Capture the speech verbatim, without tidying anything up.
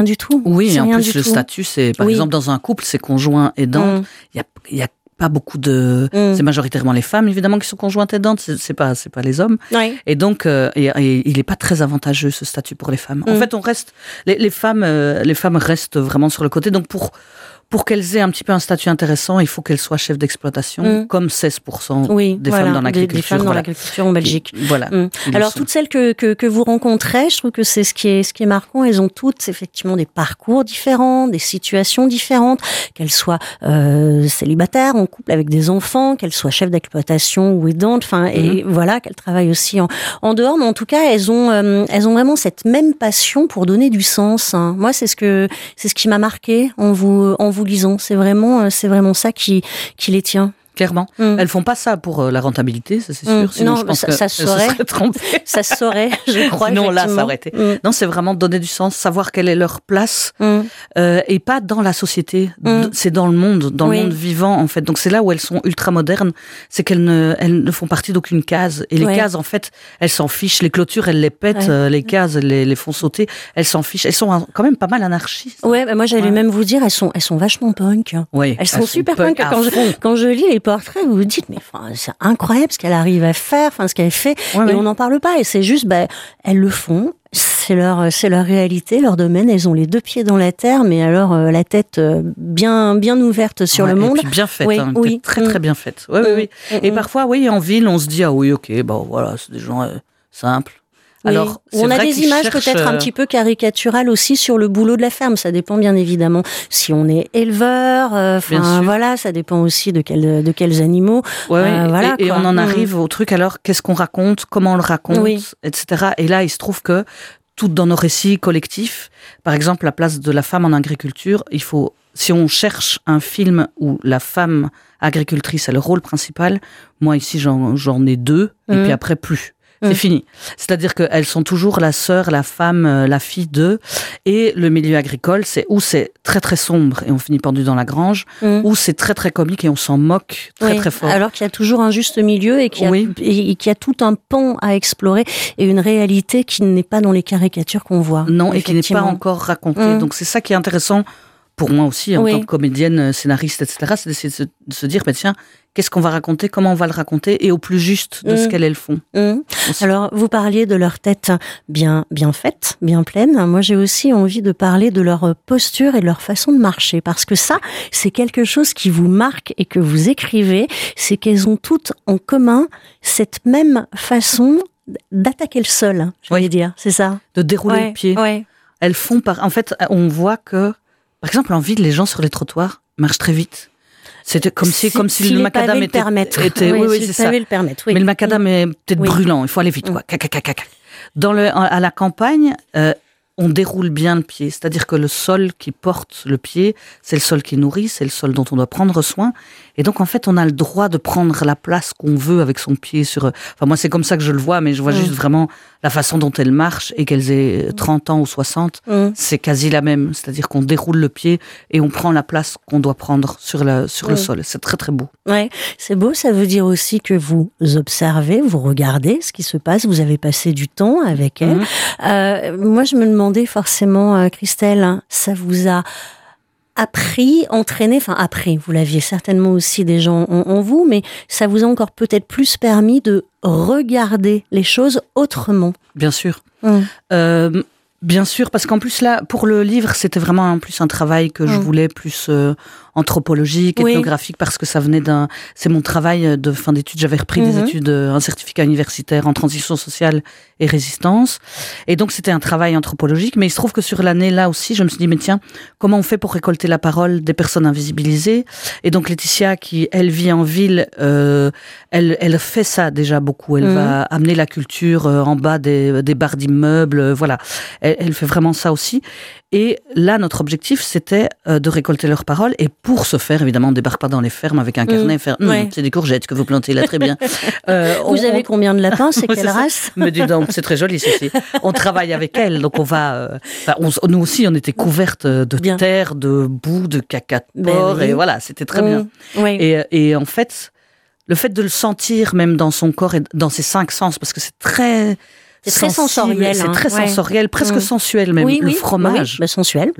du tout. Oui, c'est en rien plus du le tout. statut, c'est par Oui. exemple dans un couple, c'est conjoint aidant. Il mm. y a, y a pas beaucoup de. Mm. C'est majoritairement les femmes évidemment qui sont conjointes aidantes. C'est, c'est pas, c'est pas les hommes. Oui. Et donc, euh, et, et, il est pas très avantageux ce statut pour les femmes. Mm. En fait, on reste, les, les femmes, euh, les femmes restent vraiment sur le côté. Donc pour Pour qu'elles aient un petit peu un statut intéressant, il faut qu'elles soient chefs d'exploitation, mmh. comme seize pour cent oui, des voilà, femmes dans l'agriculture. Des, des femmes dans voilà. l'agriculture en Belgique. Et, voilà. Mmh. Alors, toutes celles que, que, que vous rencontrez, je trouve que c'est ce qui est, ce qui est marquant. Elles ont toutes, effectivement, des parcours différents, des situations différentes, qu'elles soient euh, célibataires, en couple avec des enfants, qu'elles soient chefs d'exploitation ou aidantes, enfin, mmh. et voilà, qu'elles travaillent aussi en, en dehors. Mais en tout cas, elles ont, euh, elles ont vraiment cette même passion pour donner du sens. Hein. Moi, c'est ce que, c'est ce qui m'a marqué en vous, en vous lisant. C'est vraiment C'est vraiment ça qui, qui les tient. Clairement. Mm. Elles font pas ça pour la rentabilité, ça c'est sûr. Mm. Sinon, non, je pense ça, que ça se saurait. Ça se saurait, je crois. Sinon, là, ça aurait été. Mm. Non, c'est vraiment donner du sens, savoir quelle est leur place, mm. euh, et pas dans la société. Mm. C'est dans le monde, dans oui. le monde vivant, en fait. Donc, c'est là où elles sont ultra modernes. C'est qu'elles ne, elles ne font partie d'aucune case. Et les ouais. cases, en fait, elles s'en fichent. Les clôtures, elles les pètent. Ouais. Euh, les cases, elles les, les font sauter. Elles s'en fichent. Elles sont quand même pas mal anarchistes. Ouais, bah moi, j'allais ouais. même vous dire, elles sont, elles sont vachement punk. Oui, elles, elles sont, sont super punk. punk. Quand, je, quand je lis les portraits, vous vous dites, mais enfin, c'est incroyable ce qu'elle arrive à faire, enfin ce qu'elle fait, ouais, et ouais. on n'en parle pas. Et c'est juste, bah, elles le font. C'est leur, c'est leur réalité, leur domaine. Elles ont les deux pieds dans la terre, mais alors euh, la tête euh, bien, bien ouverte sur ouais, le monde. Et puis bien faite, oui, hein, oui. très très bien faite. Ouais, mmh. oui, oui. Et mmh. parfois, oui, en ville, on se dit ah oui, ok, bon voilà, c'est des gens euh, simples. Oui. Alors, c'est on a vrai des images cherchent... peut-être un petit peu caricaturales aussi sur le boulot de la ferme. Ça dépend bien évidemment si on est éleveur. Enfin euh, voilà, ça dépend aussi de quels de quels animaux. Ouais, euh, et, voilà, et, et on en arrive mmh. au truc. Alors, qu'est-ce qu'on raconte, comment on le raconte, oui. et cetera. Et là, il se trouve que tout dans nos récits collectifs, par exemple, la place de la femme en agriculture, il faut, si on cherche un film où la femme agricultrice a le rôle principal, moi ici j'en, j'en ai deux, mmh. et puis après plus. C'est mmh. fini. C'est-à-dire qu'elles sont toujours la sœur, la femme, la fille d'eux. Et le milieu agricole, c'est où c'est très très sombre et on finit pendu dans la grange, mmh. où c'est très très comique et on s'en moque très oui. très fort. Alors qu'il y a toujours un juste milieu et qu'il y a, oui. et qu'il y a tout un pan à explorer et une réalité qui n'est pas dans les caricatures qu'on voit. Non, et qui n'est pas encore racontée. Mmh. Donc c'est ça qui est intéressant pour moi aussi, en oui. tant que comédienne, scénariste, et cetera, c'est d'essayer de se, de se dire, bah, tiens, qu'est-ce qu'on va raconter, comment on va le raconter, et au plus juste de mmh. ce qu'elles elles font. Mmh. Alors, vous parliez de leur tête bien, bien faite, bien pleine. Moi, j'ai aussi envie de parler de leur posture et de leur façon de marcher, parce que ça, c'est quelque chose qui vous marque et que vous écrivez, c'est qu'elles ont toutes en commun cette même façon d'attaquer le sol, j'allais oui. dire, c'est ça? De dérouler ouais, le pied. Ouais. Elles font par... En fait, on voit que par exemple, en ville, les gens sur les trottoirs marchent très vite. C'était comme si, si, comme si, si le macadam le était, était, oui, oui, oui, si c'est ça. Le permettre, oui. Mais le macadam mmh. est peut-être oui. brûlant. Il faut aller vite, mmh. quoi. Cac, cac, cac, cac. Dans le, à la campagne, euh, on déroule bien le pied. C'est-à-dire que le sol qui porte le pied, c'est le sol qui nourrit, c'est le sol dont on doit prendre soin. Et donc, en fait, on a le droit de prendre la place qu'on veut avec son pied sur... Enfin, moi, c'est comme ça que je le vois, mais je vois mmh. juste vraiment la façon dont elle marche et qu'elles aient trente ans ou soixante, mmh. c'est quasi la même. C'est-à-dire qu'on déroule le pied et on prend la place qu'on doit prendre sur, la, sur mmh. le sol. C'est très, très beau. Ouais, c'est beau. Ça veut dire aussi que vous observez, vous regardez ce qui se passe. Vous avez passé du temps avec elle. Mmh. Euh, moi, je me demandais forcément, euh, Christelle, hein, ça vous a... appris, entraîné, enfin appris, vous l'aviez certainement aussi déjà en, en vous, mais ça vous a encore peut-être plus permis de regarder les choses autrement. Bien sûr. Mmh. Euh, bien sûr, parce qu'en plus là, pour le livre, c'était vraiment en plus un travail que mmh. je voulais plus euh, anthropologique, ethnographique, oui. parce que ça venait d'un... C'est mon travail de fin d'études. J'avais repris mmh. des études, un certificat universitaire en transition sociale et résistance. Et donc, c'était un travail anthropologique. Mais il se trouve que sur l'année, là aussi, je me suis dit, mais tiens, comment on fait pour récolter la parole des personnes invisibilisées? Et donc, Laetitia, qui, elle, vit en ville, euh, elle, elle fait ça déjà beaucoup. Elle mmh. va amener la culture euh, en bas des, des barres d'immeubles. Euh, voilà. Elle, elle fait vraiment ça aussi. Et là, notre objectif, c'était euh, de récolter leurs paroles. Et pour ce faire, évidemment, on ne débarque pas dans les fermes avec un carnet. Mmh. Faire, hm, ouais. C'est des courgettes que vous plantez là, très bien. Euh, vous on, avez on... combien de lapins? C'est quelle race? Me dis donc, c'est très joli, ceci. On travaille avec elles, donc on va... Euh, on, nous aussi, on était couvertes de bien. terre, de boue, de caca de porc. Ben oui. Et voilà, c'était très mmh. bien. Oui. Et, et en fait, le fait de le sentir même dans son corps et dans ses cinq sens, parce que c'est très... C'est très sensoriel. C'est hein. très ouais. sensoriel, presque mmh. sensuel même, oui, le oui, fromage. Oui, bah, sensuel.